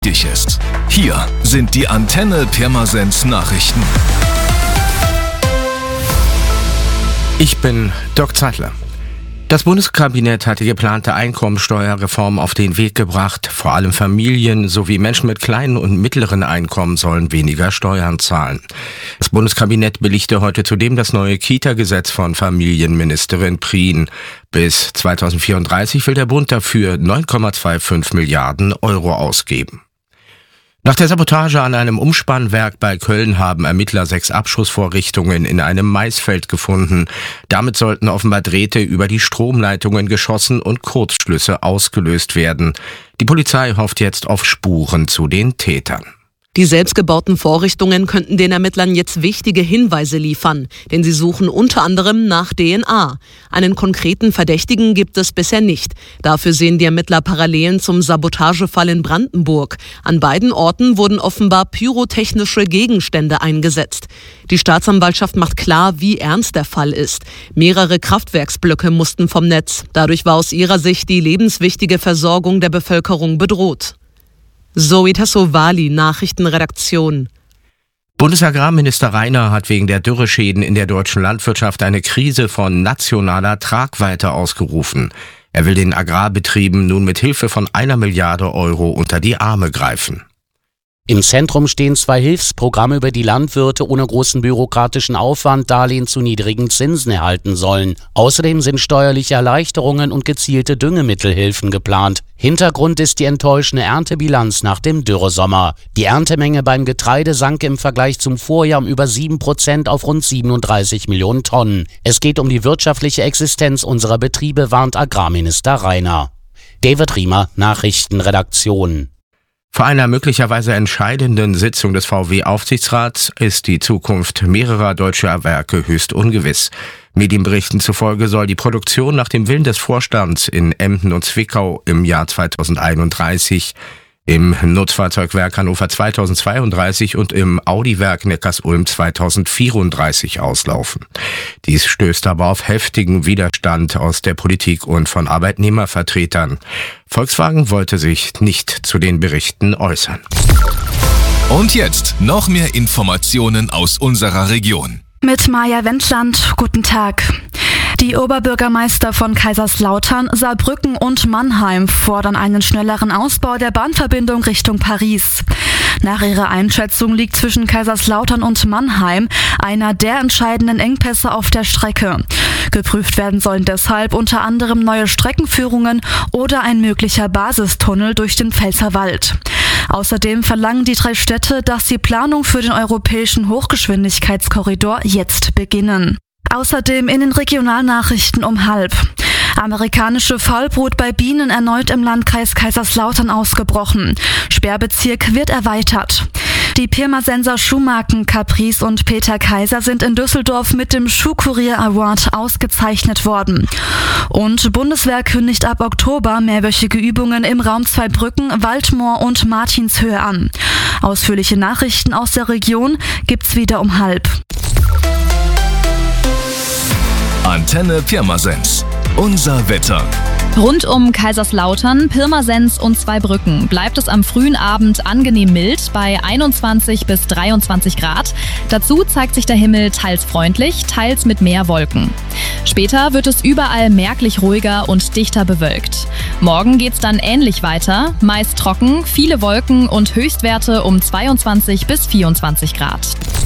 Dich ist. Hier sind die Antenne Pirmasens Nachrichten. Ich bin Dirk Zeitler. Das Bundeskabinett hat die geplante Einkommensteuerreform auf den Weg gebracht. Vor allem Familien sowie Menschen mit kleinen und mittleren Einkommen sollen weniger Steuern zahlen. Das Bundeskabinett billigte heute zudem das neue Kita-Gesetz von Familienministerin Prien. Bis 2034 will der Bund dafür 9,25 Milliarden Euro ausgeben. Nach der Sabotage an einem Umspannwerk bei Köln haben Ermittler 6 Abschussvorrichtungen in einem Maisfeld gefunden. Damit sollten offenbar Drähte über die Stromleitungen geschossen und Kurzschlüsse ausgelöst werden. Die Polizei hofft jetzt auf Spuren zu den Tätern. Die selbstgebauten Vorrichtungen könnten den Ermittlern jetzt wichtige Hinweise liefern, denn sie suchen unter anderem nach DNA. Einen konkreten Verdächtigen gibt es bisher nicht. Dafür sehen die Ermittler Parallelen zum Sabotagefall in Brandenburg. An beiden Orten wurden offenbar pyrotechnische Gegenstände eingesetzt. Die Staatsanwaltschaft macht klar, wie ernst der Fall ist. Mehrere Kraftwerksblöcke mussten vom Netz. Dadurch war aus ihrer Sicht die lebenswichtige Versorgung der Bevölkerung bedroht. Zoe Tassovali, Nachrichtenredaktion. Bundesagrarminister Rainer hat wegen der Dürreschäden in der deutschen Landwirtschaft eine Krise von nationaler Tragweite ausgerufen. Er will den Agrarbetrieben nun mit Hilfe von 1 Milliarde Euro unter die Arme greifen. Im Zentrum stehen 2 Hilfsprogramme, über die Landwirte ohne großen bürokratischen Aufwand Darlehen zu niedrigen Zinsen erhalten sollen. Außerdem sind steuerliche Erleichterungen und gezielte Düngemittelhilfen geplant. Hintergrund ist die enttäuschende Erntebilanz nach dem Dürresommer. Die Erntemenge beim Getreide sank im Vergleich zum Vorjahr um über 7% auf rund 37 Millionen Tonnen. Es geht um die wirtschaftliche Existenz unserer Betriebe, warnt Agrarminister Rainer. David Riemer, Nachrichtenredaktion. Vor einer möglicherweise entscheidenden Sitzung des VW-Aufsichtsrats ist die Zukunft mehrerer deutscher Werke höchst ungewiss. Medienberichten zufolge soll die Produktion nach dem Willen des Vorstands in Emden und Zwickau im Jahr 2031, im Nutzfahrzeugwerk Hannover 2032 und im Audi-Werk Neckarsulm 2034 auslaufen. Dies stößt aber auf heftigen Widerstand aus der Politik und von Arbeitnehmervertretern. Volkswagen wollte sich nicht zu den Berichten äußern. Und jetzt noch mehr Informationen aus unserer Region. Mit Maja Wendland, guten Tag. Die Oberbürgermeister von Kaiserslautern, Saarbrücken und Mannheim fordern einen schnelleren Ausbau der Bahnverbindung Richtung Paris. Nach ihrer Einschätzung liegt zwischen Kaiserslautern und Mannheim einer der entscheidenden Engpässe auf der Strecke. Geprüft werden sollen deshalb unter anderem neue Streckenführungen oder ein möglicher Basistunnel durch den Pfälzerwald. Außerdem verlangen die 3 Städte, dass die Planung für den europäischen Hochgeschwindigkeitskorridor jetzt beginnen. Außerdem in den Regionalnachrichten um 12:30. Amerikanische Faulbrut bei Bienen erneut im Landkreis Kaiserslautern ausgebrochen. Sperrbezirk wird erweitert. Die Pirmasenser Schuhmarken Caprice und Peter Kaiser sind in Düsseldorf mit dem Schuhkurier Award ausgezeichnet worden. Und Bundeswehr kündigt ab Oktober mehrwöchige Übungen im Raum Zweibrücken, Waldmoor und Martinshöhe an. Ausführliche Nachrichten aus der Region gibt's wieder um 12:30. Antenne Pirmasens. Unser Wetter. Rund um Kaiserslautern, Pirmasens und Zweibrücken bleibt es am frühen Abend angenehm mild bei 21 bis 23 Grad. Dazu zeigt sich der Himmel teils freundlich, teils mit mehr Wolken. Später wird es überall merklich ruhiger und dichter bewölkt. Morgen geht's dann ähnlich weiter, meist trocken, viele Wolken und Höchstwerte um 22 bis 24 Grad.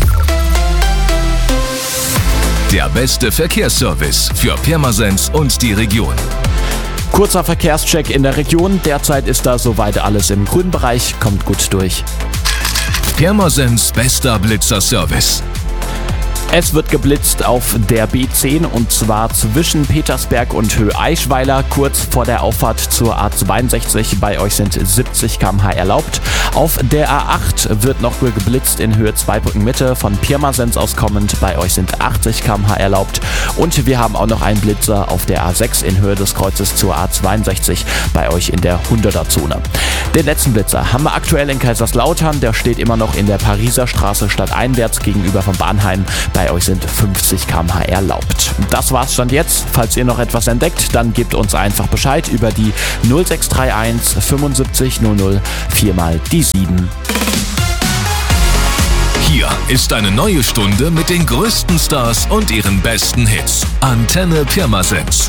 Der beste Verkehrsservice für Pirmasens und die Region. Kurzer Verkehrscheck in der Region. Derzeit ist da soweit alles im grünen Bereich. Kommt gut durch. Pirmasens bester Blitzerservice. Es wird geblitzt auf der B10 und zwar zwischen Petersberg und Höhe-Eichweiler, kurz vor der Auffahrt zur A62. Bei euch sind 70 km/h erlaubt. Auf der A8 wird noch geblitzt in Höhe Zweibrücken Mitte, von Pirmasens aus kommend. Bei euch sind 80 km/h erlaubt. Und wir haben auch noch einen Blitzer auf der A6 in Höhe des Kreuzes zur A62, bei euch in der 100er-Zone. Den letzten Blitzer haben wir aktuell in Kaiserslautern. Der steht immer noch in der Pariser Straße stadteinwärts gegenüber vom Bahnheim. Bei bei euch sind 50 km/h erlaubt. Das war's Stand jetzt. Falls ihr noch etwas entdeckt, dann gebt uns einfach Bescheid über die 0631 75 00 4 mal die 7. Hier ist eine neue Stunde mit den größten Stars und ihren besten Hits. Antenne Pirmasens.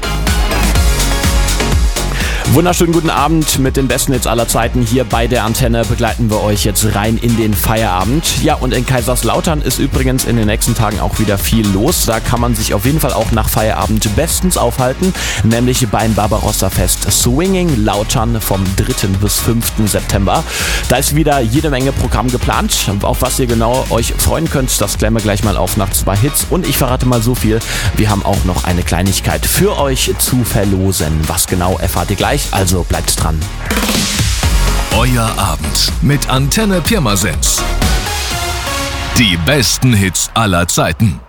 Wunderschönen guten Abend mit den besten Hits aller Zeiten. Hier bei der Antenne begleiten wir euch jetzt rein in den Feierabend. Ja, und in Kaiserslautern ist übrigens in den nächsten Tagen auch wieder viel los. Da kann man sich auf jeden Fall auch nach Feierabend bestens aufhalten, nämlich beim Barbarossa-Fest Swinging Lautern vom 3. bis 5. September. Da ist wieder jede Menge Programm geplant. Auf was ihr genau euch freuen könnt, das klären wir gleich mal auf nach 2 Hits. Und ich verrate mal so viel, wir haben auch noch eine Kleinigkeit für euch zu verlosen. Was genau erfahrt ihr gleich. Also bleibt dran. Euer Abend mit Antenne Pirmasens. Die besten Hits aller Zeiten.